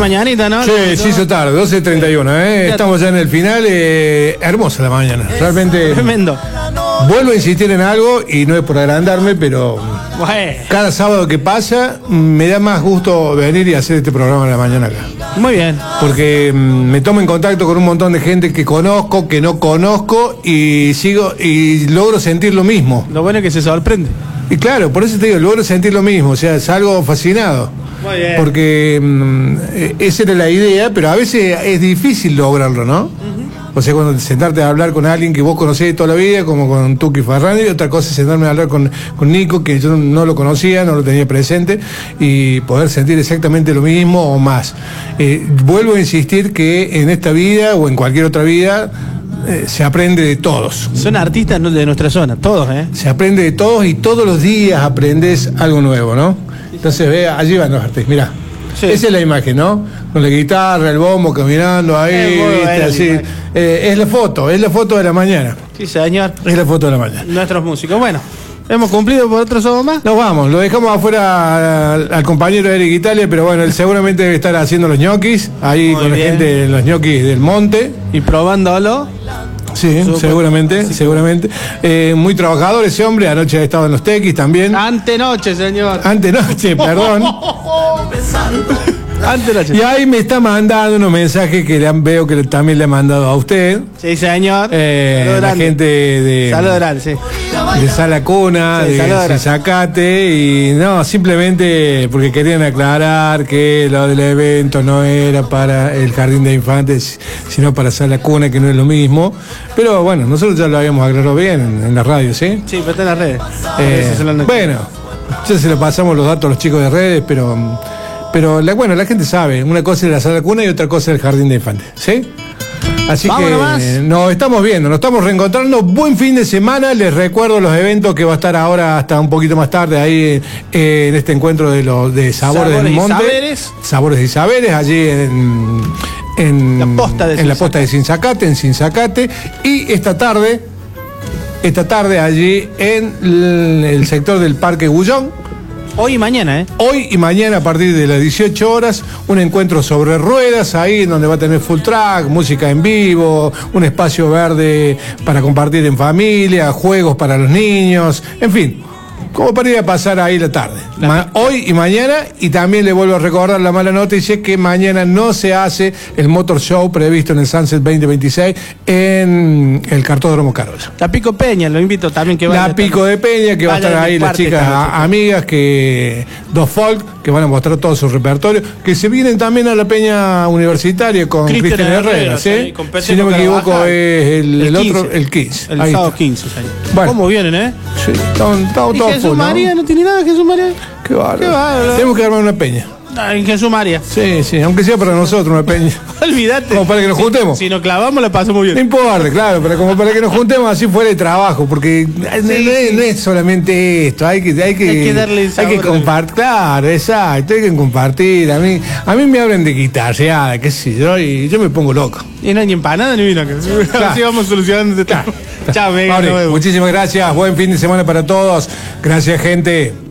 mañanita, ¿no? Sí, se hizo tarde, 12:31, estamos ya en el final. Hermosa la mañana, realmente. Tremendo. Vuelvo a insistir en algo y no es por agrandarme, pero cada sábado que pasa me da más gusto venir y hacer este programa de la mañana acá. Muy bien. Porque me tomo en contacto con un montón de gente que conozco, que no conozco y logro sentir lo mismo. Lo bueno es que se sorprende. Y claro, por eso te digo, logro sentir lo mismo, o sea, salgo fascinado. Muy bien. Porque esa era la idea, pero a veces es difícil lograrlo, ¿no? O sea, cuando sentarte a hablar con alguien que vos conocés de toda la vida, como con Tuki Ferrani, y otra cosa es sentarme a hablar con Nico, que yo no lo conocía, no lo tenía presente, y poder sentir exactamente lo mismo o más. Vuelvo a insistir que en esta vida o en cualquier otra vida se aprende de todos. Son artistas de nuestra zona, todos, ¿eh? Se aprende de todos y todos los días aprendes algo nuevo, ¿no? Entonces, ve, allí van los artistas, mirá. Sí. Esa es la imagen, ¿no? Con la guitarra, el bombo, caminando ahí, ¿viste? Así. Es la foto de la mañana. Sí, señor. Es la foto de la mañana. Nuestros músicos. Bueno, ¿hemos cumplido por otro sábado más? Nos vamos, lo dejamos afuera al compañero Eric Italia, pero bueno, él seguramente debe estar haciendo los ñoquis, ahí muy con bien. La gente de los ñoquis del monte. Y probándolo. Sí, seguramente, seguramente. Muy trabajador ese hombre, anoche ha estado en los tequis también. Antenoche, señor. Antenoche, perdón. Antenoche. Y ahí me está mandando unos mensajes que veo que también le han mandado a usted. Sí, señor. La gente de Saludos grande, sí. De Sala Cuna, sí, de Sinzacate, y no, simplemente porque querían aclarar que lo del evento no era para el Jardín de Infantes, sino para Sala Cuna, que no es lo mismo. Pero bueno, nosotros ya lo habíamos aclarado bien en la radio, ¿sí? Sí, pero está en las redes. Bueno, ya se lo pasamos los datos a los chicos de redes, pero la gente sabe, una cosa es la Sala Cuna y otra cosa es el Jardín de Infantes, ¿sí? Así que nos estamos viendo, nos estamos reencontrando. Buen fin de semana. Les recuerdo los eventos que va a estar ahora hasta un poquito más tarde ahí en este encuentro de Sabores del Monte. Sabores y Saberes, allí en la posta de Sinzacate, en Sinzacate. Y esta tarde allí en el sector del Parque Gullón. Hoy y mañana, ¿eh? Hoy y mañana a partir de las 18 horas, un encuentro sobre ruedas, ahí donde va a tener full track, música en vivo, un espacio verde para compartir en familia, juegos para los niños, en fin, como para ir a pasar ahí la tarde. Hoy y mañana, y también le vuelvo a recordar la mala noticia que mañana no se hace el Motor Show previsto en el Sunset 2026 en el Cartódromo Carolla. La Pico Peña, lo invito también que vaya. La Pico de Peña, que va a estar ahí las chicas amigas, que dos folk, que van a mostrar todo su repertorio, que se vienen también a la Peña Universitaria con Cristian Herrera, ¿sí? Si no me equivoco es el 15. El sábado 15. Bueno. ¿Cómo vienen, eh? Sí, estamos todos. Jesús María, ¿no tiene nada Jesús María? Qué bárbaro. Tenemos que armar una peña. En Jesús María. Sí, aunque sea para nosotros una peña. Olvídate. Como para que nos juntemos. Si nos clavamos la pasamos bien. No importa, claro, pero como para que nos juntemos así fuera de trabajo, porque no es solamente esto, hay que darle sabor, hay que compartir, claro, exacto, hay que compartir. A mí me hablan de guitarreada, qué sé yo, y yo me pongo loco. Y no hay ni empanada ni vino acá. Claro. Así vamos solucionando. Chao, venga. Muchísimas gracias, buen fin de semana para todos. Gracias, gente.